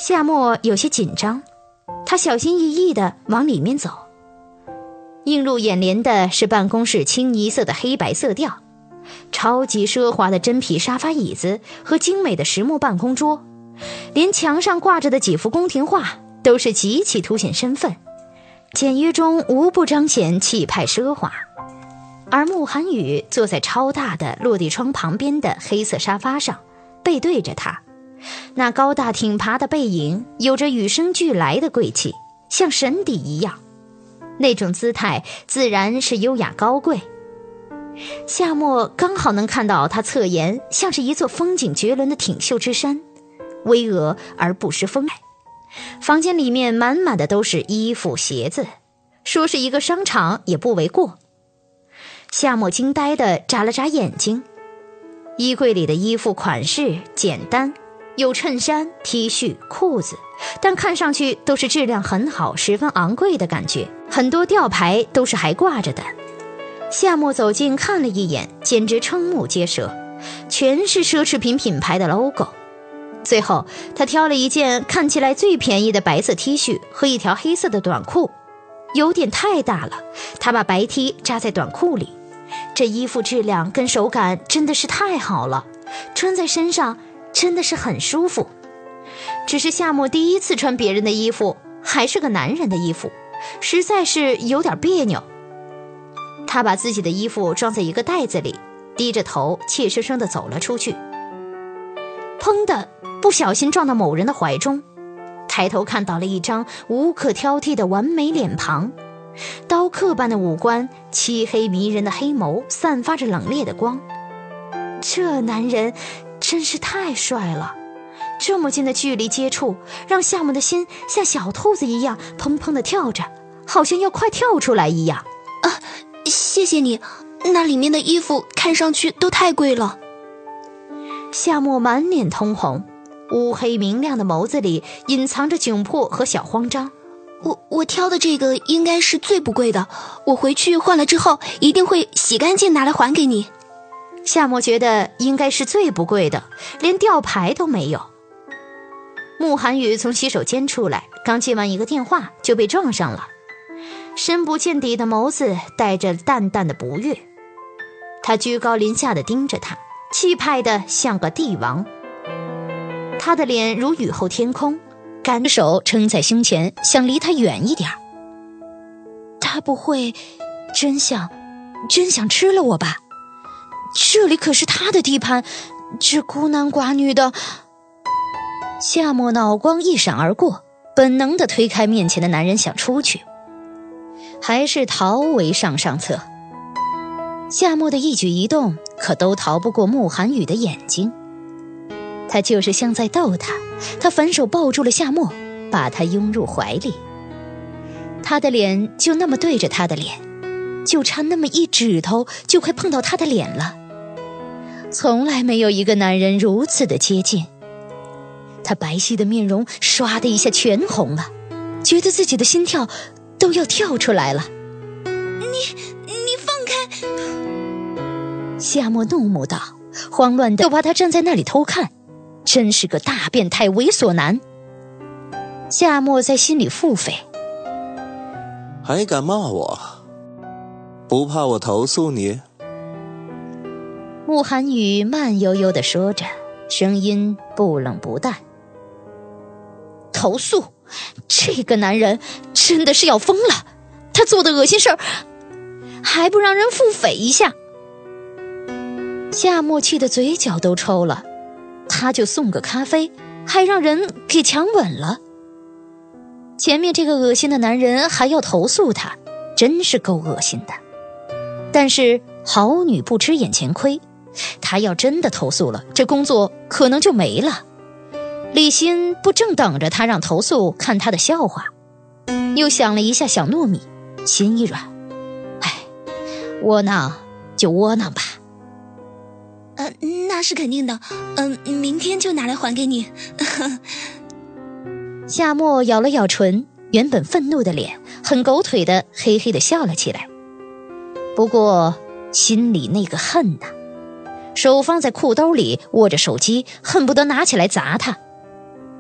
夏沫有些紧张，他小心翼翼地往里面走。映入眼帘的是办公室清一色的黑白色调，超级奢华的真皮沙发椅子和精美的实木办公桌，连墙上挂着的几幅宫廷画都是极其凸显身份，简约中无不彰显气派奢华。而慕寒雨坐在超大的落地窗旁边的黑色沙发上，背对着他，那高大挺拔的背影有着与生俱来的贵气，像神邸一样，那种姿态自然是优雅高贵。夏沫刚好能看到他侧颜像是一座风景绝伦的挺秀之山，巍峨而不失风采。房间里面满满的都是衣服鞋子，说是一个商场也不为过。夏沫惊呆地眨了眨眼睛，衣柜里的衣服款式简单，有衬衫、T 恤、裤子，但看上去都是质量很好，十分昂贵的感觉，很多吊牌都是还挂着的。夏沫走近看了一眼，简直瞠目结舌，全是奢侈品品牌的 logo。 最后他挑了一件看起来最便宜的白色 T 恤和一条黑色的短裤，有点太大了，他把白 T 扎在短裤里，这衣服质量跟手感真的是太好了，穿在身上真的是很舒服。只是夏沫第一次穿别人的衣服，还是个男人的衣服，实在是有点别扭。他把自己的衣服装在一个袋子里，低着头怯生生地走了出去。砰的，不小心撞到某人的怀中，抬头看到了一张无可挑剔的完美脸庞，刀刻般的五官，漆黑迷人的黑眸散发着冷冽的光。这男人真是太帅了，这么近的距离接触，让夏沫的心像小兔子一样砰砰地跳着，好像要快跳出来一样。 谢谢你，那里面的衣服看上去都太贵了。 夏沫满脸通红，乌黑明亮的眸子里隐藏着窘迫和小慌张。 我挑的这个应该是最不贵的，我回去换了之后一定会洗干净拿来还给你。 夏沫觉得应该是最不贵的，连吊牌都没有。慕寒雨从洗手间出来，刚接完一个电话就被撞上了，深不见底的眸子带着淡淡的不悦，他居高临下地盯着他，气派得像个帝王。他的脸如雨后天空，干手撑在胸前，想离他远一点。他不会真想吃了我吧？这里可是他的地盘，这孤男寡女的。夏沫脑光一闪而过，本能地推开面前的男人想出去，还是逃为上策。夏沫的一举一动可都逃不过慕寒雨的眼睛，他就是像在逗他。他反手抱住了夏沫，把他拥入怀里，他的脸就那么对着他的脸，就差那么一指头就快碰到他的脸了。从来没有一个男人如此的接近，他白皙的面容唰的一下全红了，觉得自己的心跳都要跳出来了。 你放开！ 夏沫怒目道，慌乱的就怕他站在那里偷看，真是个大变态猥琐男。夏沫在心里腹诽， 还敢骂我？不怕我投诉你？ 慕寒雨慢悠悠地说着，声音不冷不淡。投诉？这个男人真的是要疯了，他做的恶心事儿还不让人腹诽一下。夏沫气得嘴角都抽了，他就送个咖啡，还让人给强吻了。前面这个恶心的男人还要投诉他，真是够恶心的。但是好女不吃眼前亏，他要真的投诉了，这工作可能就没了。李欣不正等着他让投诉看他的笑话，又想了一下小糯米，心一软，窝囊就窝囊吧。 那是肯定的，明天就拿来还给你。 夏沫咬了咬唇，原本愤怒的脸很狗腿的嘿嘿的笑了起来，不过心里那个恨呐，手放在裤兜里握着手机，恨不得拿起来砸他。